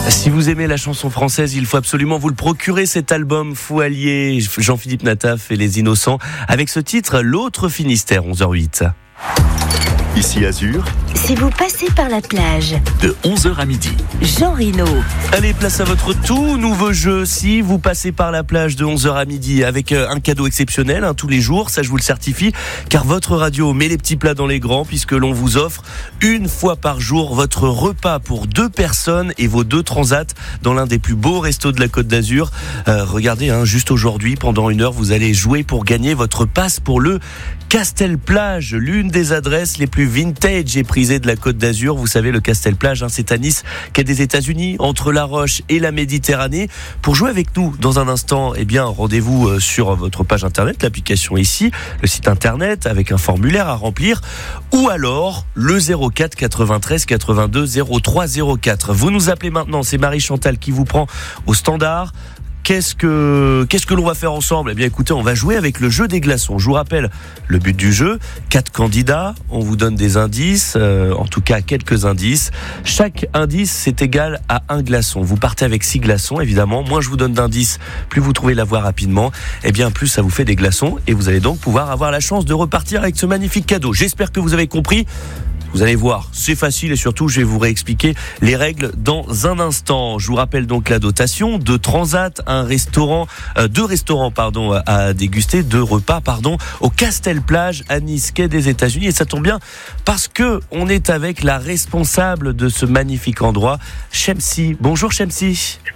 Si vous aimez la chanson française, il faut absolument vous le procurer, cet album Fou allié, Jean-Philippe Nataf et les Innocents, avec ce titre, L'autre Finistère, 11h08. Ici Azur, Si vous passez par la plage, de 11h à midi. Jean Reno. Allez, place à votre tout nouveau jeu. Si vous passez par la plage de 11h à midi avec un cadeau exceptionnel, tous les jours, ça je vous le certifie, car votre radio met les petits plats dans les grands, puisque l'on vous offre une fois par jour votre repas pour 2 personnes et vos 2 transats dans l'un des plus beaux restos de la Côte d'Azur. Regardez, juste aujourd'hui, pendant 1 heure, vous allez jouer pour gagner votre passe pour le Castel-Plage, l'une des adresses les plus vintage et prisées de la Côte d'Azur. Vous savez, le Castel-Plage, c'est à Nice, quai des États-Unis, entre La Roche et la Méditerranée. Pour jouer avec nous dans un instant, rendez-vous sur votre page internet, l'application ici, le site internet avec un formulaire à remplir, ou alors le 04 93 82 03 04. Vous nous appelez maintenant, c'est Marie-Chantal qui vous prend au standard. Qu'est-ce que l'on va faire ensemble ? Écoutez, on va jouer avec le jeu des glaçons. Je vous rappelle le but du jeu. 4 candidats, on vous donne des indices, en tout cas quelques indices. Chaque indice, c'est égal à 1 glaçon. Vous partez avec 6 glaçons, évidemment. Moins je vous donne d'indices, plus vous trouvez la voie rapidement, plus ça vous fait des glaçons. Et vous allez donc pouvoir avoir la chance de repartir avec ce magnifique cadeau. J'espère que vous avez compris. Vous allez voir, c'est facile et surtout, je vais vous réexpliquer les règles dans un instant. Je vous rappelle donc la dotation, 2 transats, 2 restaurants, à déguster, 2 repas, au Castel-Plage à Nice, quai des États-Unis. Et ça tombe bien parce que on est avec la responsable de ce magnifique endroit, Chemsi. Bonjour Chemsi.